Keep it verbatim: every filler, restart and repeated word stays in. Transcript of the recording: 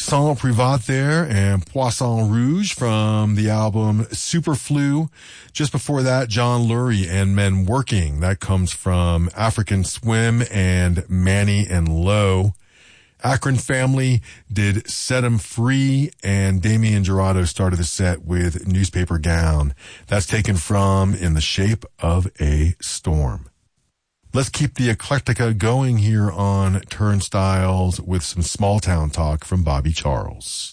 Sans Privat there, and Poisson Rouge from the album Superflu. Just before that, John Lurie and Men Working. That comes from African Swim and Manny and Low. Akron Family did Set 'Em Free, and Damien Jurado started the set with Newspaper Gown. That's taken from In the Shape of a Storm. Let's keep the eclectica going here on Turnstiles with some small town talk from Bobby Charles.